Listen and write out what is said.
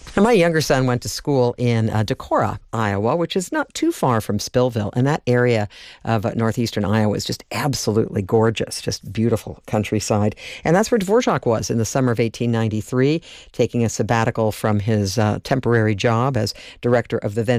And my younger son went to school in Decorah, Iowa, which is not too far from Spillville. And that area of northeastern Iowa is just absolutely gorgeous, just beautiful countryside. And that's where Dvorak was in the summer of 1893, taking a sabbatical from his temporary job as director of the